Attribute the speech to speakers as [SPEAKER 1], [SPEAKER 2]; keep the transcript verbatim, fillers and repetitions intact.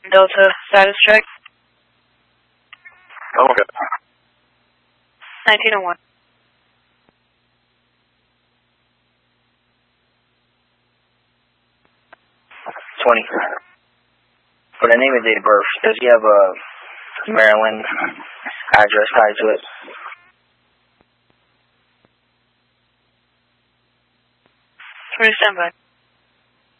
[SPEAKER 1] Delta status check.
[SPEAKER 2] Oh, okay.
[SPEAKER 1] nineteen oh one.
[SPEAKER 3] twenty. For the name and date of birth, does he have a Maryland address tied to it?
[SPEAKER 1] twenty standby.